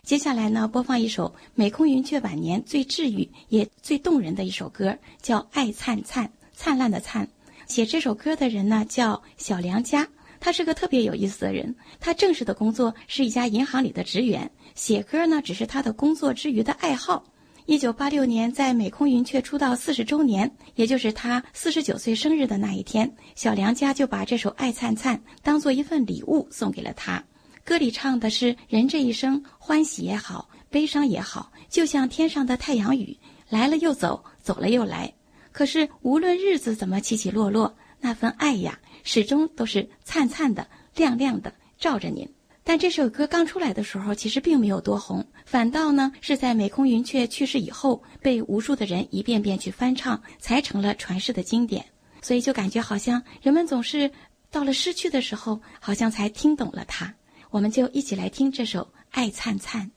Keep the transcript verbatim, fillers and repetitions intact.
接下来呢，播放一首美空云雀晚年最治愈也最动人的一首歌，叫《爱灿灿》，灿烂的灿。写这首歌的人呢叫小梁家，他是个特别有意思的人。他正式的工作是一家银行里的职员，写歌呢只是他的工作之余的爱好。一九八六年，在美空云雀出道四十周年，也就是他四十九岁生日的那一天，小梁家就把这首《爱灿灿》当做一份礼物送给了他。歌里唱的是人这一生，欢喜也好，悲伤也好，就像天上的太阳雨，来了又走，走了又来。可是无论日子怎么起起落落，那份爱呀，始终都是灿灿的、亮亮的照着您。但这首歌刚出来的时候，其实并没有多红，反倒呢是在美空云雀去世以后，被无数的人一遍遍去翻唱，才成了传世的经典。所以就感觉好像人们总是到了失去的时候，好像才听懂了它。我们就一起来听这首《爱灿灿》。